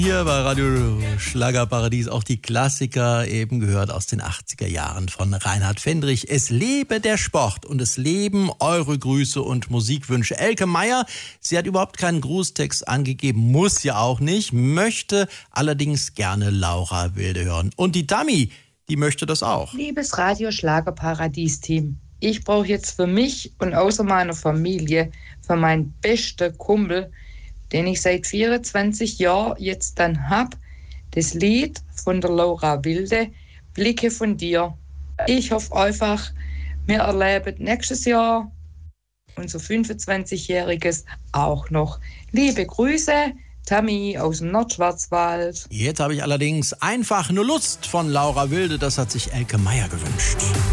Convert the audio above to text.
Hier bei Radio Schlagerparadies auch die Klassiker, eben gehört aus den 80er Jahren von Reinhard Fendrich. Es lebe der Sport und es leben eure Grüße und Musikwünsche. Elke Meier, sie hat überhaupt keinen Grußtext angegeben, muss ja auch nicht, möchte allerdings gerne Laura Wilde hören. Und die Tammy, die möchte das auch. Liebes Radio Schlagerparadies-Team, ich brauche jetzt für mich und außer meiner Familie, für meinen besten Kumpel, den ich seit 24 Jahren jetzt dann hab, das Lied von der Laura Wilde, Blicke von dir. Ich hoffe einfach, wir erleben nächstes Jahr unser 25-Jähriges auch noch. Liebe Grüße, Tammy aus dem Nordschwarzwald. Jetzt habe ich allerdings einfach nur Lust von Laura Wilde, das hat sich Elke Meier gewünscht.